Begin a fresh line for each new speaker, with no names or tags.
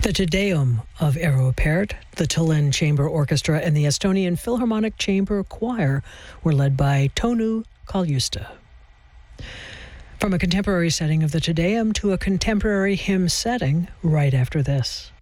The Te Deum of Eero Peart, the Tallinn Chamber Orchestra, and the Estonian Philharmonic Chamber Choir were led by Tonu Kaljuste. From a contemporary setting of the Te Deum to a contemporary hymn setting right after this.